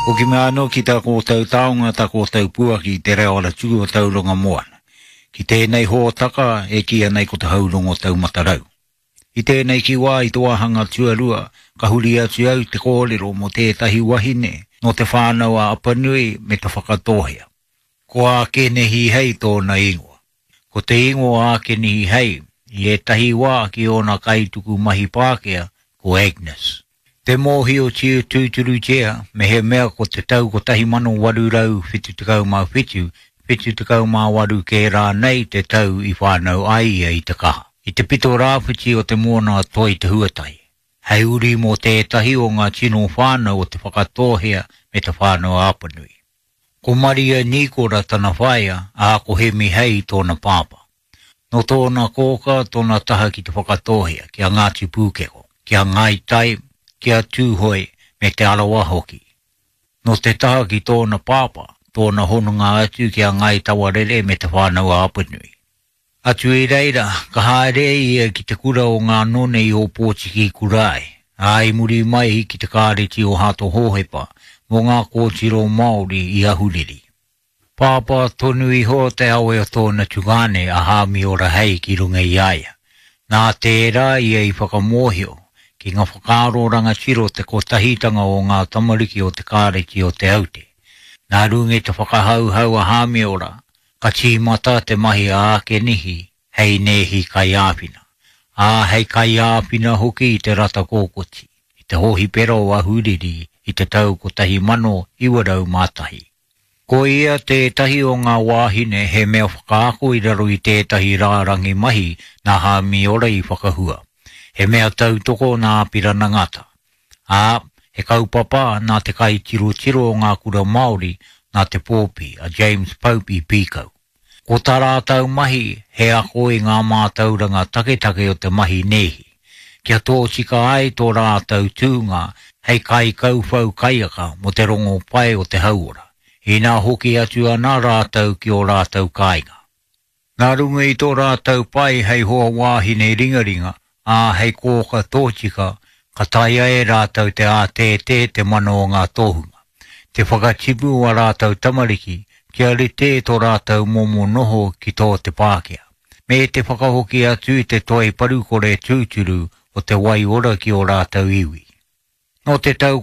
O ki mea anō ki tā kō tau taonga tā kō tau pua ki te reo ala tū o taulonga moana. Ki tēnei hōtaka e kia nei ko te haulongo tau matarau. I tēnei ki wā i tō ahanga tuarua, ka huri atu au te kōrero mo tētahi wahine no te whānau a apanui me te whakatohea. Ko a kenehi hei tōna ingoa. Ko te ingoa a kenehi hei, i e tahi wā ki ona kaituku mahi Pākehā ko Agnes. Te mōhi o tiu tūturu tia, me he mea ko te tau ko tahi mano warurau whitu tekau mā whitu, whitu tekau mā waru ke rā nei te tau i whānau ai i te kaha. I te pito rāwhiti o te mōna toi te huatai. Hei uri mō tētahi o ngā tino whānau o te whakatohea me te whānau āpanui. Ko Maria Nikora tana whaia, a ko he mi hei tōna pāpa. No tōna kōka tōna taha ki te whakatohea, kia Ngāti Pūkeko, kia Ngai Tai, kia tūhoi me te alawa hoki. No te taha ki tōna pāpa, tōna hononga atu kia Ngai Tawarere me te whānau āpanui. Atu i reira, ka haere ia ki te kura o ngā none i o Pōtiki Kurai, ai muri mai ki te kāreti o Hato Hōhepa, mo ngā kōtiro Māori i ahuriri. Pāpa tonu i ho te awe o tōna tungane a hāmi ora hei ki runga i aia. Nā tērā ia i whakamohio, ki ngā whakāroranga tiro te kotahitanga o ngā tamariki o te kāreti o te aute. Nā rungi te whakahauhau a hāmi ora, ka tīmata te mahi a ake nihi, hei nehi kai āpina. Hei kai āpina hoki i te rata kōkoti, i te hohi pero a huriri, i te tau ko tahi mano iwarau mātahi. Ko ia tētahi o ngā wāhine he mea whakaako i raro i tētahi rārangi mahi nā hāmi ora i whakahua. He mea tau toko nā pirana ngata. He kaupapa nā te kai tiro o ngā kura Māori nā te pōpi a James Pope i Pīkau. Ko tā rātau mahi he ako i ngā mātauranga take o te mahi nehi. Kia tōtika ai tō rātau tūnga hei kai kaufau kaiaka mo te rongo pai o te hauora. I nā hoki atu ana rātau ki o rātau kāinga. Nā runga i tō rātau pai hei hoa wāhine ringaringa, hei kōka tōtika, ka taia e rātau te ātētē te mano o ngā tohunga. Te whakatipu a rātau tamariki, kia rite tō rātau momo noho ki tō te Pākehā. Me te whakahoki atu te toi parukore tūturu o te wai ora ki o rātau iwi. No te tau